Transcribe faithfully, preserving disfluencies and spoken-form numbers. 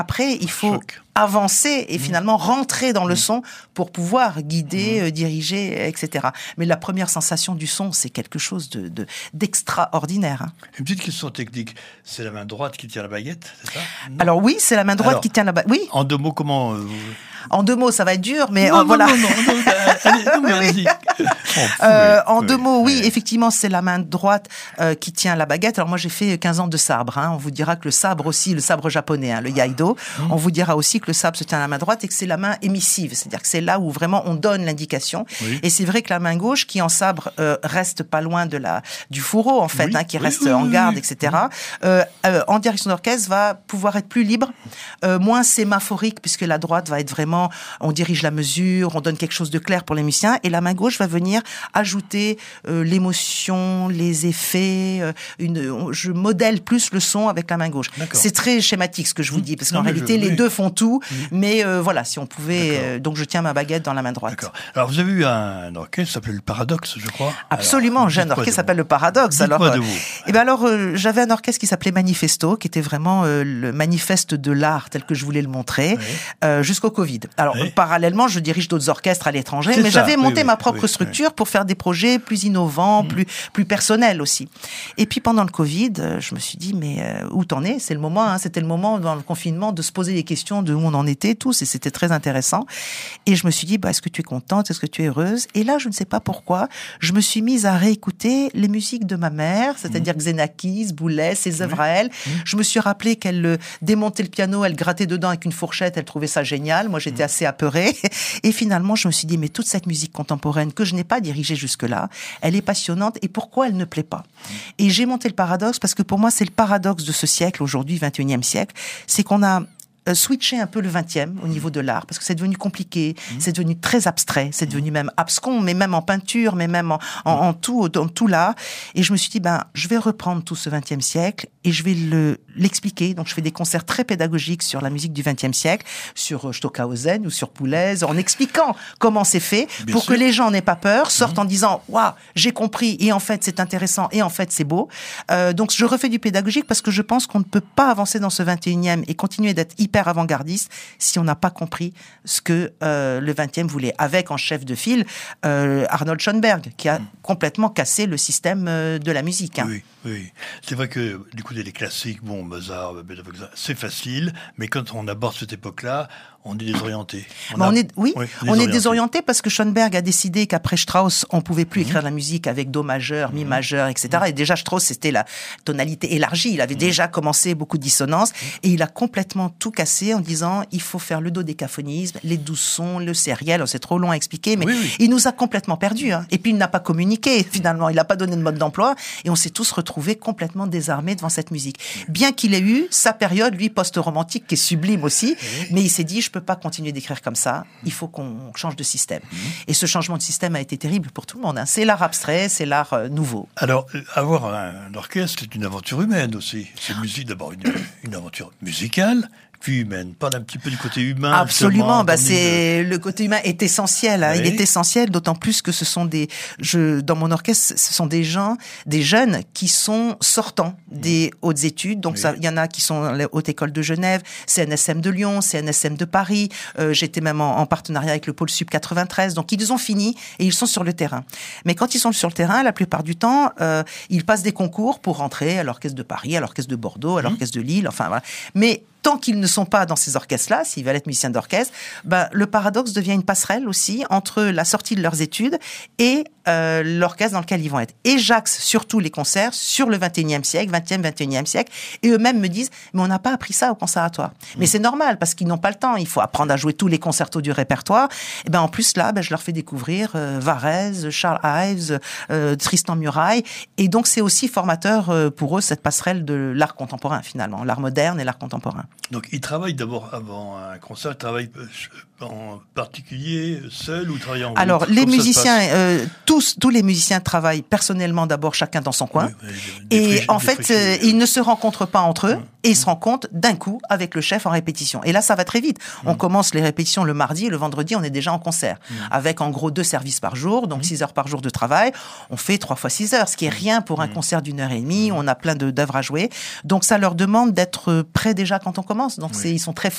Après, il faut Choc. avancer et Mmh. finalement rentrer dans le Mmh. son pour pouvoir guider, Mmh. euh, diriger, et cetera. Mais la première sensation du son, c'est quelque chose de, de d'extraordinaire. Hein. Une petite question technique. C'est la main droite qui tient la baguette, c'est ça? Non. Alors oui, c'est la main droite Alors, qui tient la baguette. Oui. En deux mots, comment... euh, vous- En deux mots, ça va être dur, mais non, euh, non, voilà. non, non, non, non, allez, non, mais Oui, oui. allez-y. Oh, Euh, oui, en oui, deux mots, oui, oui. effectivement, c'est la main droite euh, qui tient la baguette. Alors moi, j'ai fait quinze ans de sabre. Hein. On vous dira que le sabre aussi, le sabre japonais, hein, le yaido, Mmh. on vous dira aussi que le sabre se tient à la main droite et que c'est la main émissive, c'est-à-dire que c'est là où vraiment on donne l'indication. Oui. Et c'est vrai que la main gauche, qui en sabre euh, reste pas loin de la du fourreau en fait, Oui, hein, qui oui, reste oui, en oui, garde, oui. et cetera. Euh, euh, en direction d'orchestre, va pouvoir être plus libre, euh, moins sémaphorique, puisque la droite va être vraiment, on dirige la mesure, on donne quelque chose de clair pour les musiciens, et la main gauche va venir ajouter euh, l'émotion, les effets. Euh, une, on- je modèle plus le son avec la main gauche. D'accord. C'est très schématique ce que je vous Mmh. dis, parce Non, qu'en mais réalité, je- les oui. deux font tout. Mmh. Mais euh, voilà, si on pouvait, D'accord. euh, donc je tiens ma baguette dans la main droite. D'accord. Alors, vous avez eu un orchestre qui s'appelait le Paradoxe, je crois. Absolument, Alors, j'ai un dites-moi orchestre qui de s'appelle vous. le Paradoxe. Dites-moi Alors, de euh, vous. eh ben alors, euh, j'avais un orchestre qui s'appelait Manifesto, qui était vraiment euh, le manifeste de l'art tel que je voulais le montrer, Oui. euh, jusqu'au Covid. Alors, Oui. parallèlement, je dirige d'autres orchestres à l'étranger, C'est mais ça, j'avais oui, monté oui, ma propre oui, structure pour faire des projets plus innovants, plus plus personnels aussi. Et puis pendant le Covid, euh, je me suis dit, mais euh, où t'en es? C'est le moment, hein, c'était le moment dans le confinement de se poser des questions de où on en était tous, et c'était très intéressant. Et je me suis dit, bah, est-ce que tu es contente? Est-ce que tu es heureuse? Et là, je ne sais pas pourquoi, je me suis mise à réécouter les musiques de ma mère, c'est-à-dire Xenakis, Boulez, ses œuvres à elle. Je me suis rappelé qu'elle euh, démontait le piano, elle grattait dedans avec une fourchette, elle trouvait ça génial. Moi, j'étais assez apeurée. Et finalement, je me suis dit, mais toute cette musique contemporaine que je n'ai pas dirigée jusque-là, elle est passionnante. Et pourquoi elle ne plaît pas? Et j'ai monté le Paradoxe parce que pour moi, c'est le paradoxe de ce siècle, aujourd'hui, vingt et unième siècle, c'est qu'on a euh, switché un peu le vingtième au niveau de l'art, parce que c'est devenu compliqué, mmh. c'est devenu très abstrait, c'est devenu même abscon, mais même en peinture, mais même en, en, en tout, dans tout là. Et je me suis dit, ben, je vais reprendre tout ce vingtième siècle et je vais le, l'expliquer. Donc, je fais des concerts très pédagogiques sur la musique du vingtième siècle, sur Stockhausen ou sur Boulez, en expliquant comment c'est fait, Bien pour sûr. que les gens n'aient pas peur, sortent Mmh. en disant, waouh, j'ai compris, et en fait, c'est intéressant, et en fait, c'est beau. Euh, donc, je refais du pédagogique parce que je pense qu'on ne peut pas avancer dans ce vingt et unième et continuer d'être hyper avant-gardiste si on n'a pas compris ce que euh, le vingtième voulait. Avec en chef de file euh, Arnold Schoenberg, qui a mmh. complètement cassé le système euh, de la musique. Hein. Oui, oui. C'est vrai que d'écouter les classiques, bon, Mozart, Beethoven, c'est facile, mais quand on aborde cette époque-là, on est désorienté. On, Mais a... on est, oui, oui on est désorienté parce que Schoenberg a décidé qu'après Strauss, on pouvait plus mmh. écrire de la musique avec do majeur, mi majeur, et cetera. Mmh. Et déjà Strauss, c'était la tonalité élargie. Il avait mmh. déjà commencé beaucoup de dissonances mmh. et il a complètement tout cassé en disant il faut faire le dodécaphonisme, les douze sons, le sériel. C'est trop long à expliquer, mais oui, oui. il nous a complètement perdus. Hein. Et puis il n'a pas communiqué finalement. Il n'a pas donné de mode d'emploi et on s'est tous retrouvés complètement désarmés devant cette musique. Bien qu'il ait eu sa période, lui, post-romantique, qui est sublime aussi, oui. mais il s'est dit je peux pas continuer d'écrire comme ça, il faut qu'on change de système. Mmh. Et ce changement de système a été terrible pour tout le monde. Hein. C'est l'art abstrait, c'est l'art euh, nouveau. Alors, avoir un, un orchestre, c'est une aventure humaine aussi. C'est musique, d'abord une, une aventure musicale, puis humaine. Parle un petit peu du côté humain. Absolument, bah c'est, le côté humain est essentiel, hein. Oui. Il est essentiel, d'autant plus que ce sont des, je, dans mon orchestre, ce sont des gens, des jeunes qui sont sortants des mmh. hautes études. Donc, oui. ça, il y en a qui sont à la Haute École de Genève, C N S M de Lyon, C N S M de Paris. Euh, j'étais même en, en partenariat avec le pôle Sub quatre-vingt-treize. Donc, ils ont fini et ils sont sur le terrain. Mais quand ils sont sur le terrain, la plupart du temps, euh, ils passent des concours pour rentrer à l'orchestre de Paris, à l'orchestre de Bordeaux, à l'orchestre mmh. de Lille, enfin, voilà. Mais, tant qu'ils ne sont pas dans ces orchestres-là, s'ils veulent être musiciens d'orchestre, ben, le Paradoxe devient une passerelle aussi entre la sortie de leurs études et euh, l'orchestre dans lequel ils vont être. Et j'axe surtout les concerts sur le vingt et unième siècle, vingtième, vingt et unième siècle, et eux-mêmes me disent « mais on n'a pas appris ça au conservatoire mmh. ». Mais c'est normal, parce qu'ils n'ont pas le temps, il faut apprendre à jouer tous les concertos du répertoire. Et ben en plus là, ben, je leur fais découvrir euh, Varèse, Charles Ives, euh, Tristan Muraille, et donc c'est aussi formateur euh, pour eux, cette passerelle de l'art contemporain finalement, l'art moderne et l'art contemporain. Donc, ils travaillent d'abord avant un concert, ils travaillent en particulier seul ou travaillent en groupe? Alors, les musiciens, euh, tous, tous les musiciens travaillent personnellement d'abord chacun dans son coin. Oui, des, des et friches, en fait, friches, euh, ils ne se rencontrent pas entre eux. Mmh. Et ils se rencontrent d'un coup avec le chef en répétition. Et là, ça va très vite. Mmh. On commence les répétitions le mardi et le vendredi, on est déjà en concert. Mmh. Avec en gros deux services par jour, donc mmh. six heures par jour de travail. On fait trois fois six heures, ce qui est rien pour un mmh. concert d'une heure et demie. On a plein de, d'œuvres à jouer. Donc ça leur demande d'être prêts déjà quand on commence. Donc oui. c'est, ils sont très